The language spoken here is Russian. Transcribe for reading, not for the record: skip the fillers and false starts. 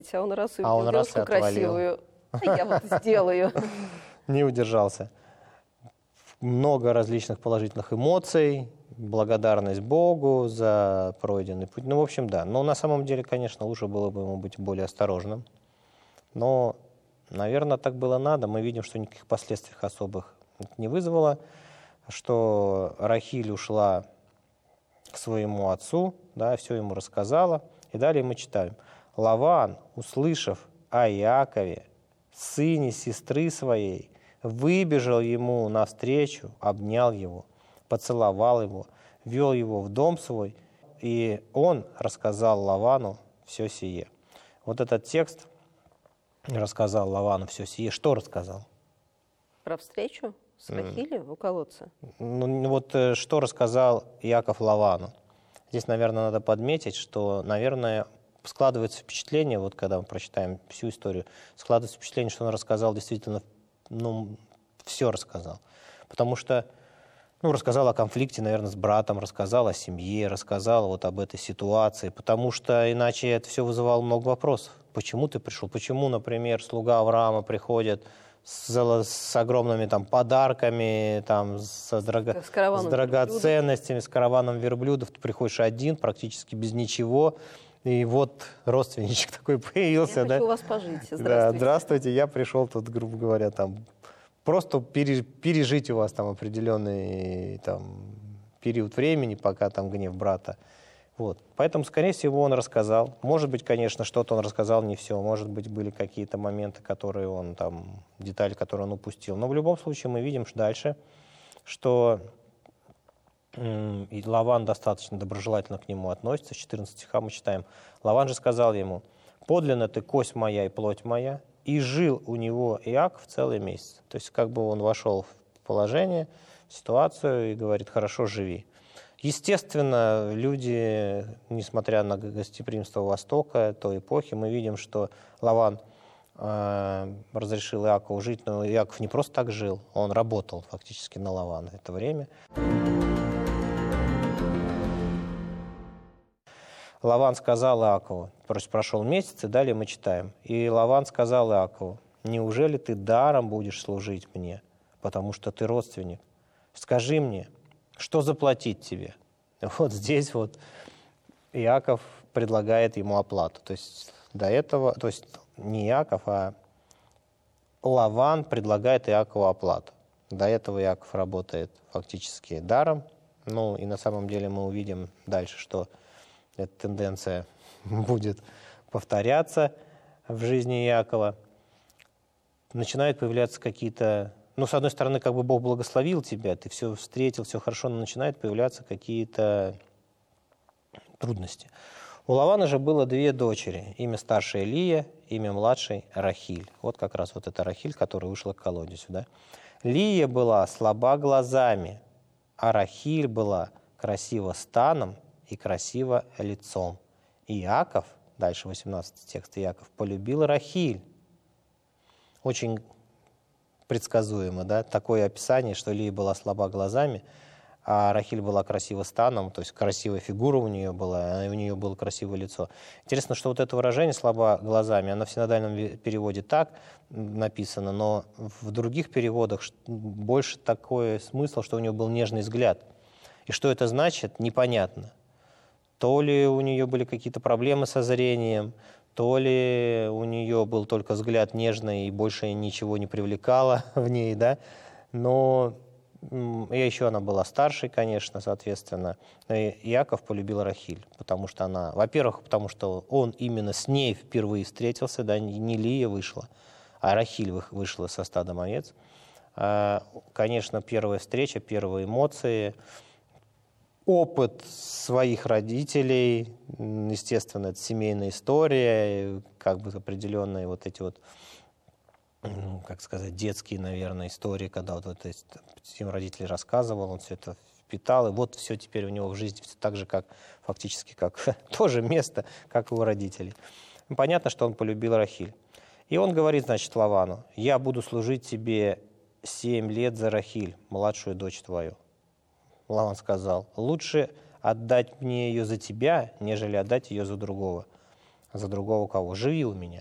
А он раз А он увидел раз и девушку отвалил. красивую, а я вот сделаю. Не удержался. Много различных положительных эмоций, благодарность Богу за пройденный путь. Ну, в общем, да. Но на самом деле, конечно, лучше было бы ему быть более осторожным. Но, наверное, так было надо. Мы видим, что никаких последствий особых это не вызвало, что Рахиль ушла к своему отцу, да, все ему рассказала. И далее мы читаем. Лаван, услышав о Иакове, сыне сестры своей, выбежал ему навстречу, обнял его, поцеловал его, вел его в дом свой, и он рассказал Лавану все сие. Вот этот текст рассказал Лавану все сие. Что рассказал? Про встречу с Рахилью у колодца. Ну, вот что рассказал Иаков Лавану? Здесь, наверное, надо подметить, что, наверное, складывается впечатление, вот когда мы прочитаем всю историю, складывается впечатление, что он рассказал действительно, ну, все рассказал. Потому что, ну, рассказал о конфликте, наверное, с братом, рассказал о семье, рассказал вот об этой ситуации, потому что иначе это все вызывало много вопросов. Почему ты пришел? Почему, например, слуга Авраама приходит с огромными там подарками, там, с драгоценностями, с караваном верблюдов, ты приходишь один, практически без ничего, и вот родственничек такой появился. Я хочу у вас пожить. Здравствуйте. Да, здравствуйте, я пришел тут, грубо говоря, там, просто пережить у вас там определенный там, период времени, пока там гнев брата. Вот. Поэтому, скорее всего, он рассказал. Может быть, конечно, что-то он рассказал не все. Может быть, были какие-то моменты, которые он там, детали, которые он упустил. Но в любом случае мы видим дальше, что и Лаван достаточно доброжелательно к нему относится. С 14 стиха мы читаем. Лаван же сказал ему: «Подлинно ты кость моя и плоть моя». И жил у него Иаков целый месяц. То есть как бы он вошел в положение, в ситуацию и говорит: «Хорошо, живи». Естественно, люди, несмотря на гостеприимство Востока той эпохи, мы видим, что Лаван разрешил Иакову жить, но Иаков не просто так жил, он работал фактически на Лавана это время. Лаван сказал Иакову, прошел месяц, и далее мы читаем. И Лаван сказал Иакову: «Неужели ты даром будешь служить мне, потому что ты родственник? Скажи мне, что заплатить тебе?» Вот здесь вот Иаков предлагает ему оплату. То есть до этого, то есть не Иаков, а Лаван предлагает Иакову оплату. До этого Иаков работает фактически даром. Ну и на самом деле мы увидим дальше, что эта тенденция будет повторяться в жизни Иакова. Начинают появляться какие-то... Ну, с одной стороны, как бы Бог благословил тебя, ты все встретил, все хорошо, но начинают появляться какие-то трудности. У Лавана же было две дочери. Имя старшей Лия, имя младшей Рахиль. Вот как раз вот эта Рахиль, которая вышла к колодезю. Да? Лия была слаба глазами, а Рахиль была красива станом и красива лицом. И Иаков, дальше 18 текст, Иаков полюбил Рахиль. Очень предсказуемо, да, такое описание, что Лия была слаба глазами, а Рахиль была красива станом, то есть красивая фигура у нее была, и у нее было красивое лицо. Интересно, что вот это выражение «слаба глазами», оно в синодальном переводе так написано, но в других переводах больше такой смысл, что у нее был нежный взгляд. И что это значит, непонятно. То ли у нее были какие-то проблемы со зрением, то ли у нее был только взгляд нежный и больше ничего не привлекало в ней, да, но и еще она была старшей, конечно, соответственно. И Иаков полюбил Рахиль, потому что она, во-первых, потому что он именно с ней впервые встретился, да, не Лия вышла, а Рахиль вышла со стадом овец. Конечно, первая встреча, первые эмоции, опыт своих родителей, естественно, это семейная история, как бы определенные вот эти вот, как сказать, детские, наверное, истории, когда вот это им родитель рассказывал, он все это впитал, и вот все теперь у него в жизни все так же, как фактически, как тоже место, как у его родителей. Понятно, что он полюбил Рахиль. И он говорит, значит, Лавану: «Я буду служить тебе 7 лет за Рахиль, младшую дочь твою». Лаван сказал: «Лучше отдать мне ее за тебя, нежели отдать ее за другого». За другого кого? Живи у меня.